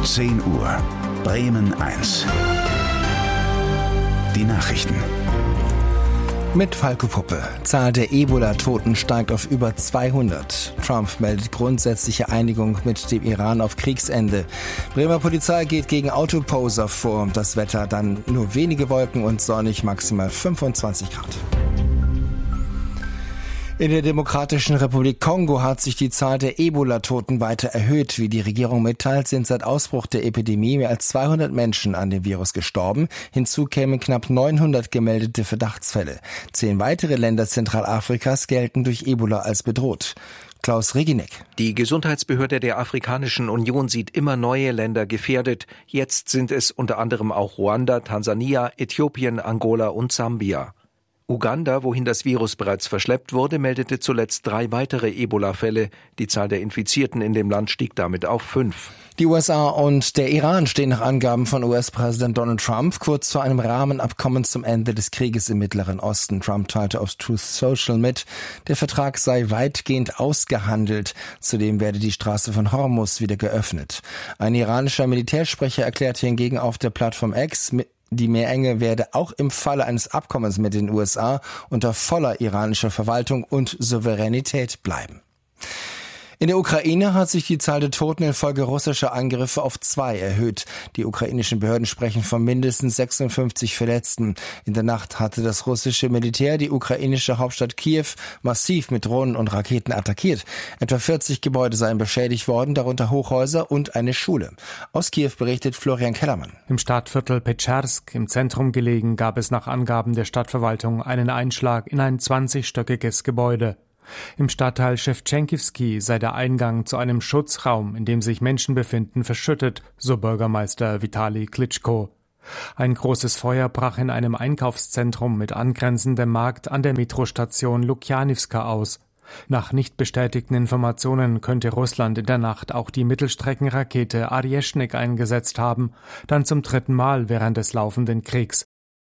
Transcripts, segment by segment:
10 Uhr. Bremen 1. Die Nachrichten. Mit Falco Puppe. Zahl der Ebola-Toten steigt auf über 200. Trump meldet grundsätzliche Einigung mit dem Iran auf Kriegsende. Bremer Polizei geht gegen Autoposer vor. Das Wetter dann nur wenige Wolken und sonnig, maximal 25 Grad. In der Demokratischen Republik Kongo hat sich die Zahl der Ebola-Toten weiter erhöht. Wie die Regierung mitteilt, sind seit Ausbruch der Epidemie mehr als 200 Menschen an dem Virus gestorben. Hinzu kämen knapp 900 gemeldete Verdachtsfälle. 10 weitere Länder Zentralafrikas gelten durch Ebola als bedroht. Klaus Reginek. Die Gesundheitsbehörde der Afrikanischen Union sieht immer neue Länder gefährdet. Jetzt sind es unter anderem auch Ruanda, Tansania, Äthiopien, Angola und Sambia. Uganda, wohin das Virus bereits verschleppt wurde, meldete zuletzt 3 weitere Ebola-Fälle. Die Zahl der Infizierten in dem Land stieg damit auf 5. Die USA und der Iran stehen nach Angaben von US-Präsident Donald Trump kurz vor einem Rahmenabkommen zum Ende des Krieges im Mittleren Osten. Trump teilte auf Truth Social mit, der Vertrag sei weitgehend ausgehandelt. Zudem werde die Straße von Hormuz wieder geöffnet. Ein iranischer Militärsprecher erklärte hingegen auf der Plattform X, die Meerenge werde auch im Falle eines Abkommens mit den USA unter voller iranischer Verwaltung und Souveränität bleiben. In der Ukraine hat sich die Zahl der Toten infolge russischer Angriffe auf 2 erhöht. Die ukrainischen Behörden sprechen von mindestens 56 Verletzten. In der Nacht hatte das russische Militär die ukrainische Hauptstadt Kiew massiv mit Drohnen und Raketen attackiert. Etwa 40 Gebäude seien beschädigt worden, darunter Hochhäuser und eine Schule. Aus Kiew berichtet Florian Kellermann. Im Stadtviertel Petschersk, im Zentrum gelegen, gab es nach Angaben der Stadtverwaltung einen Einschlag in ein 20-stöckiges Gebäude. Im Stadtteil Schewtschenkivski sei der Eingang zu einem Schutzraum, in dem sich Menschen befinden, verschüttet, so Bürgermeister Vitali Klitschko. Ein großes Feuer brach in einem Einkaufszentrum mit angrenzendem Markt an der Metrostation Lukjanivska aus. Nach nicht bestätigten Informationen könnte Russland in der Nacht auch die Mittelstreckenrakete Arjeschnik eingesetzt haben, dann zum 3. Mal während des laufenden Kriegs.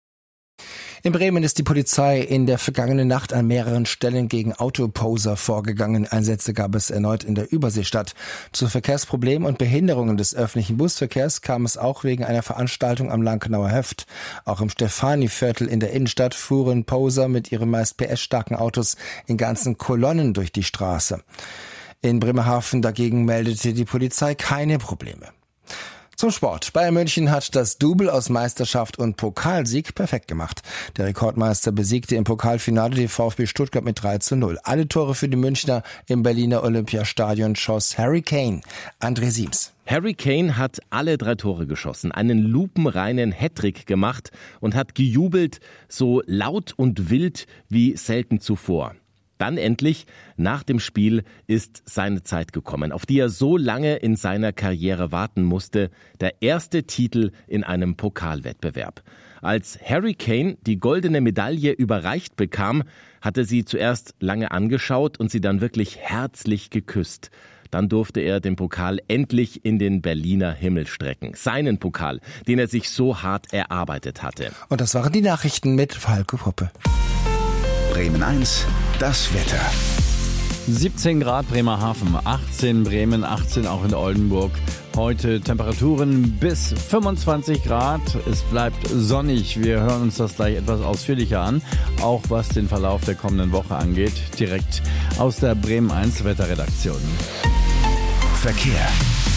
In Bremen ist die Polizei in der vergangenen Nacht an mehreren Stellen gegen Autoposer vorgegangen. Einsätze gab es erneut in der Überseestadt. Zu Verkehrsproblemen und Behinderungen des öffentlichen Busverkehrs kam es auch wegen einer Veranstaltung am Lankenauer Höft. Auch im Stefani-Viertel in der Innenstadt fuhren Poser mit ihren meist PS-starken Autos in ganzen Kolonnen durch die Straße. In Bremerhaven dagegen meldete die Polizei keine Probleme. Zum Sport. Bayern München hat das Double aus Meisterschaft und Pokalsieg perfekt gemacht. Der Rekordmeister besiegte im Pokalfinale den VfB Stuttgart mit 3:0. Alle Tore für die Münchner im Berliner Olympiastadion schoss Harry Kane. André Siems. Harry Kane hat alle 3 Tore geschossen, einen lupenreinen Hattrick gemacht und hat gejubelt, so laut und wild wie selten zuvor. Dann endlich, nach dem Spiel, ist seine Zeit gekommen, auf die er so lange in seiner Karriere warten musste, der erste Titel in einem Pokalwettbewerb. Als Harry Kane die goldene Medaille überreicht bekam, hatte sie zuerst lange angeschaut und sie dann wirklich herzlich geküsst. Dann durfte er den Pokal endlich in den Berliner Himmel strecken. Seinen Pokal, den er sich so hart erarbeitet hatte. Und das waren die Nachrichten mit Falco Puppe. Bremen 1, das Wetter. 17 Grad Bremerhaven, 18 Bremen, 18 auch in Oldenburg. Heute Temperaturen bis 25 Grad. Es bleibt sonnig. Wir hören uns das gleich etwas ausführlicher an, auch was den Verlauf der kommenden Woche angeht. Direkt aus der Bremen 1 Wetterredaktion. Verkehr.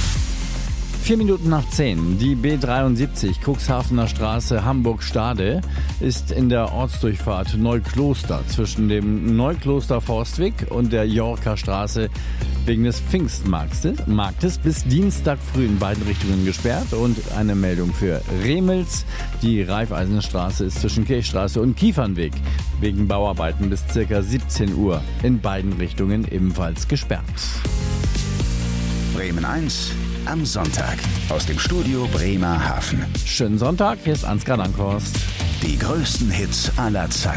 4 Minuten nach 10. Die B73 Cuxhavener Straße Hamburg-Stade ist in der Ortsdurchfahrt Neukloster zwischen dem Neukloster Forstweg und der Yorker Straße wegen des Pfingstmarktes bis Dienstag früh in beiden Richtungen gesperrt. Und eine Meldung für Remels. Die Raiffeisenstraße ist zwischen Kirchstraße und Kiefernweg wegen Bauarbeiten bis ca. 17 Uhr in beiden Richtungen ebenfalls gesperrt. Bremen 1 am Sonntag aus dem Studio Bremerhaven. Schönen Sonntag, hier ist Ansgar Dankhorst. Die größten Hits aller Zeiten.